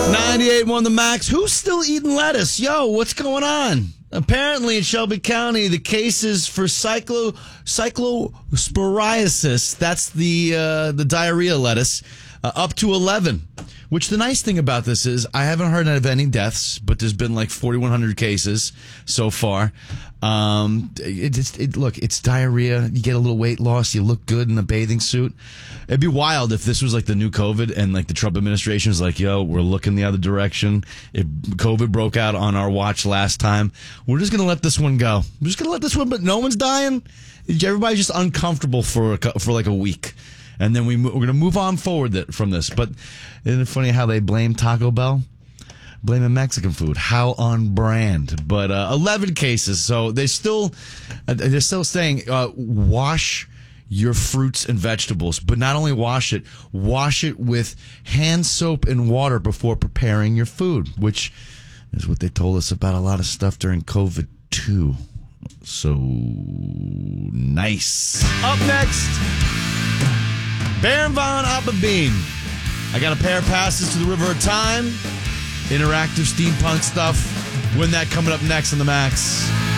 98 won the Max. Who's still eating lettuce? Yo, what's going on? Apparently in Shelby County, the cases for cyclosporiasis, that's the diarrhea lettuce, up to 11. Which the nice thing about this is I haven't heard of any deaths, but there's been like 4,100 cases so far. Look, it's diarrhea. You get a little weight loss. You look good in a bathing suit. It'd be wild if this was like the new COVID and like the Trump administration was like, yo, we're looking the other direction. If COVID broke out on our watch last time, we're just going to let this one go. We're just going to let this one, but no one's dying. Everybody's just uncomfortable for like a week. And then we're going to move on forward from this. But isn't it funny how they blame Taco Bell? Blaming Mexican food. How on brand. But 11 cases. So they're still saying wash your fruits and vegetables. But not only wash it with hand soap and water before preparing your food, which is what they told us about a lot of stuff during COVID too. So nice. Up next, Baron von Abbebean. I got a pair of passes to the River of Time. Interactive steampunk stuff. Win that coming up next on the Max.